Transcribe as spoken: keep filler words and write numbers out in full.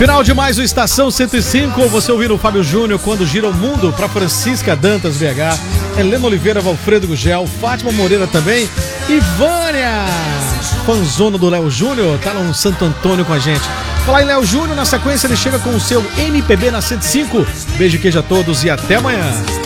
Final de mais o Estação cento e cinco, você ouvindo o Fábio Júnior quando gira o mundo, para Francisca Dantas B H, Helena Oliveira, Valfredo Gugel, Fátima Moreira também, e Vânia, fanzona do Léo Júnior, tá lá no Santo Antônio com a gente. Falar em Léo Júnior, na sequência ele chega com o seu M P B na cento e cinco. Beijo e queijo a todos e até amanhã.